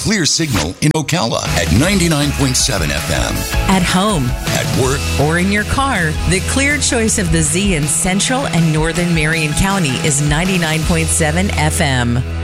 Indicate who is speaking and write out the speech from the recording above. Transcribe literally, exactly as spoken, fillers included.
Speaker 1: Clear Signal in Ocala at ninety-nine point seven F M.
Speaker 2: At home,
Speaker 1: at work,
Speaker 2: or in your car, the clear choice of the Z in Central and Northern Marion County is ninety-nine point seven F M.